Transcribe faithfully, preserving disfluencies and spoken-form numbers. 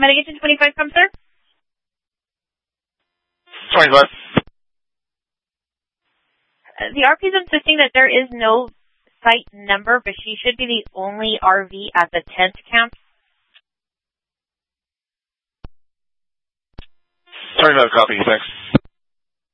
heading into twenty-five, come, sir? twenty-five. Uh, the R P is insisting that there is no site number, but she should be the only R V at the tent camp. twenty-five, copy, thanks.